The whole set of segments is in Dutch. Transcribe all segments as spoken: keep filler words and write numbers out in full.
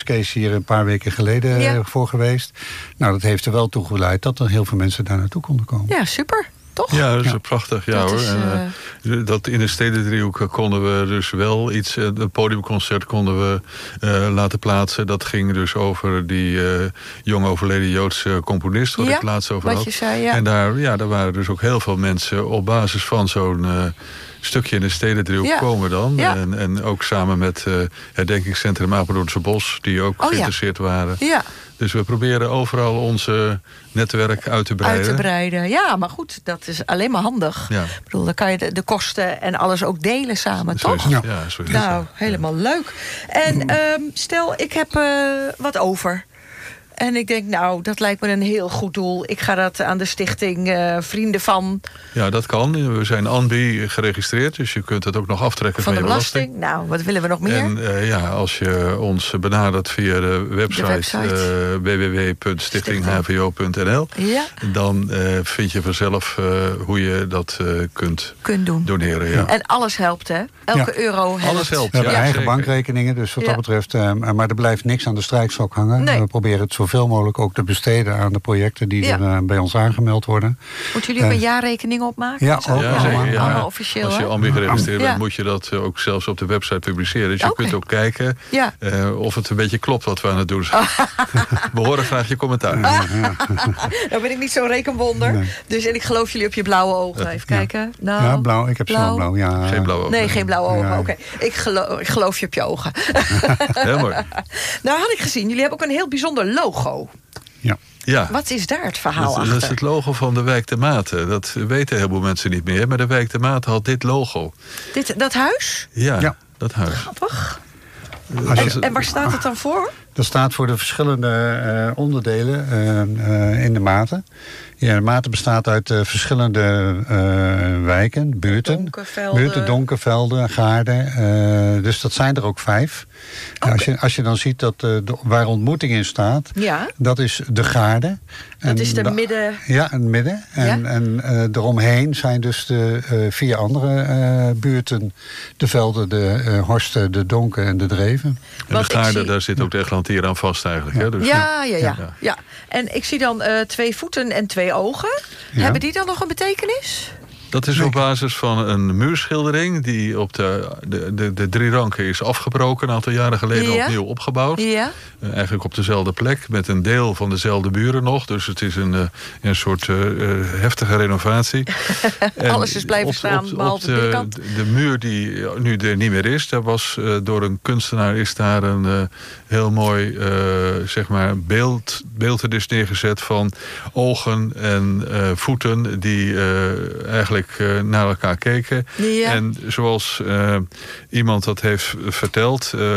Kees hier een paar weken geleden ja. voor geweest. Nou, dat heeft er wel toe geleid dat er heel veel mensen daar naartoe konden komen. Ja, super. Toch? Ja, dat is ja. prachtig. Ja, dat hoor. Is, en, uh, dat in de Stedendriehoek konden we dus wel iets... een podiumconcert konden we uh, laten plaatsen. Dat ging dus over die uh, jong overleden Joodse componist... wat ja, ik laatst over wat had. Je zei, ja. En daar, ja, daar waren dus ook heel veel mensen op basis van zo'n... Uh, stukje in de Stedendriehoek ja. komen dan. Ja. En, en ook samen met uh, herdenkingscentrum Apeldoornse Bos... die ook oh, geïnteresseerd ja. waren. Ja. Dus we proberen overal onze netwerk uit te breiden. Uit te breiden, ja, maar goed, dat is alleen maar handig. Ja. Ik bedoel, dan kan je de, de kosten en alles ook delen samen, zo toch? Is het. Ja, zo is nou, het. helemaal ja. leuk. En um, stel, ik heb uh, wat over... En ik denk, nou, dat lijkt me een heel goed doel. Ik ga dat aan de stichting uh, Vrienden van... Ja, dat kan. We zijn A N B I geregistreerd. Dus je kunt het ook nog aftrekken van, van de je belasting. belasting. Nou, wat willen we nog meer? En uh, ja, als je ons benadert via de website, de website. Uh, w w w punt stichting h v o punt n l... Ja. dan uh, vind je vanzelf uh, hoe je dat uh, kunt Kunt doen. doneren. Ja. En alles helpt, hè? Elke ja. euro helpt. Alles helpt, We hebben ja, eigen zeker. bankrekeningen, dus wat ja. dat betreft... Uh, maar er blijft niks aan de strijkstok hangen. Nee. We proberen het zoveel mogelijk ook te besteden aan de projecten die ja. er uh, bij ons aangemeld worden. Moeten jullie ook uh, een jaarrekening opmaken? Ja, ook ja, zeker, ja. allemaal officieel. Als je hè? A N B I geregistreerd bent, ja. moet je dat uh, ook zelfs op de website publiceren. Dus je okay. kunt ook kijken ja. uh, of het een beetje klopt wat we aan het doen zijn. We horen graag je commentaar. Ah. Nou ben ik niet zo'n rekenwonder. Nee. Dus, en ik geloof jullie op je blauwe ogen. Even ja. kijken. Nou, ja, blauw. Ik heb blauw. blauw. Ja. Geen blauwe ogen. Nee, geen blauwe ogen. Ja. Oké. Okay. Ik, geloof, ik geloof je op je ogen. Heel mooi. Nou had ik gezien, jullie hebben ook een heel bijzonder logo. Ja. Ja. Wat is daar het verhaal dat, achter? Dat is het logo van de wijk de Maten. Dat weten heel veel mensen niet meer. Maar de wijk de Maten had dit logo. Dit, dat huis? Ja, ja. dat huis. Grappig. Je, en, en waar staat het dan voor? Dat staat voor de verschillende uh, onderdelen uh, uh, in de Maten. Ja, de Maten bestaat uit uh, verschillende uh, wijken, buurten. Donkervelden. Buurten, donkervelden, gaarden. Uh, dus dat zijn er ook vijf. Okay. Als, je, als je dan ziet dat uh, de, waar ontmoeting in staat, ja. dat is de gaarde. Dat en is de da, midden... Ja, het midden. En, ja? en uh, eromheen zijn dus de uh, vier andere uh, buurten. De velden, de uh, horsten, de donken en de dreven. En de gaarde, zie... daar zit ook de Eglantier aan vast eigenlijk. Ja, hè? Dus, ja, ja, ja, ja. ja. ja. En ik zie dan uh, twee voeten en twee ogen. Ja. Hebben die dan nog een betekenis? Dat is op basis van een muurschildering die op de, de, de, de drie ranken is afgebroken. Een aantal jaren geleden ja. opnieuw opgebouwd. Ja. Uh, eigenlijk op dezelfde plek met een deel van dezelfde buren nog. Dus het is een, uh, een soort uh, heftige renovatie. Alles is blijven op, staan, op, behalve op de de binnenkant. De muur die nu er niet meer is. Daar was uh, door een kunstenaar is daar een uh, heel mooi uh, zeg maar beeld, beeld is neergezet van ogen en uh, voeten die uh, eigenlijk Uh, naar elkaar keken. Ja. En zoals uh, iemand dat heeft verteld, uh,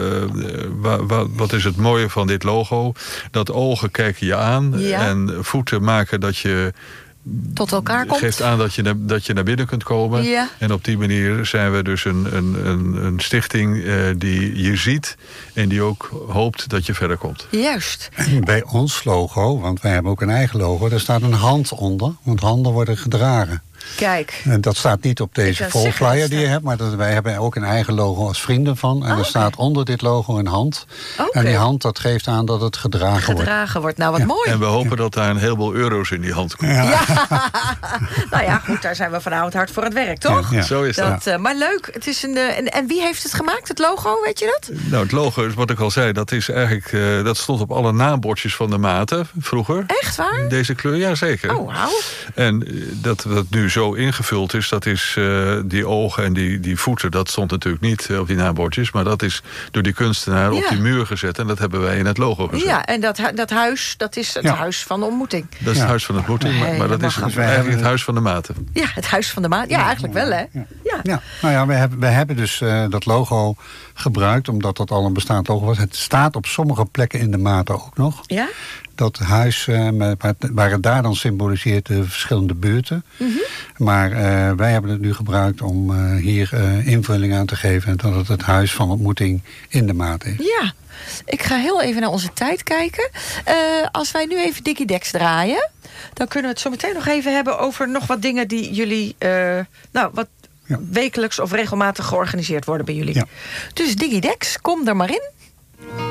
wa, wa, wat is het mooie van dit logo? Dat ogen kijken je aan ja. en voeten maken dat je tot elkaar komt. Geeft aan dat je, naar, dat je naar binnen kunt komen. Ja. En op die manier zijn we dus een, een, een, een stichting uh, die je ziet en die ook hoopt dat je verder komt. Juist. En bij ons logo, want wij hebben ook een eigen logo, daar staat een hand onder. Want handen worden gedragen. Kijk. En dat staat niet op deze vol flyer die je hebt, maar dat, wij hebben ook een eigen logo als vrienden van. En oh, er okay. staat onder dit logo een hand. Okay. En die hand, dat geeft aan dat het gedragen, gedragen wordt. Gedragen wordt, nou wat ja. mooi. En we hopen ja. dat daar een heleboel euro's in die hand komen. Ja. ja. Nou ja, goed, daar zijn we vanavond hard voor aan het werk, toch? Ja, ja. Zo is dat. dat uh, maar leuk. Het is een, uh, en, en wie heeft het gemaakt, het logo, weet je dat? Nou, het logo is wat ik al zei, dat is eigenlijk, uh, dat stond op alle naambordjes van de Maten vroeger. Echt waar? Deze kleur, ja zeker. Oh, wauw. En dat dat nu zo ingevuld is, dat is uh, die ogen en die, die voeten, dat stond natuurlijk niet uh, op die naambordjes, maar dat is door die kunstenaar ja. op die muur gezet en dat hebben wij in het logo gezet. Ja, en dat, dat huis, dat is het ja. huis van de ontmoeting. Dat is ja. het huis van de ontmoeting, maar, maar dat is het, eigenlijk het huis van de Maten. Ja, het huis van de Maten. Ja, eigenlijk wel, hè? Ja. Ja. Ja. Nou ja, we hebben, we hebben dus uh, dat logo gebruikt, omdat dat al een bestaand logo was. Het staat op sommige plekken in de Maten ook nog. Ja? Dat huis, uh, met, waar het daar dan symboliseert de verschillende buurten. Mm-hmm. Maar uh, wij hebben het nu gebruikt om uh, hier uh, invulling aan te geven. En dat het het huis van ontmoeting in de Maat is. Ja, ik ga heel even naar onze tijd kijken. Uh, als wij nu even Digidex draaien, dan kunnen we het zo meteen nog even hebben over nog wat dingen die jullie, uh, nou, wat ja. wekelijks of regelmatig georganiseerd worden bij jullie. Ja. Dus Digidex, kom er maar in.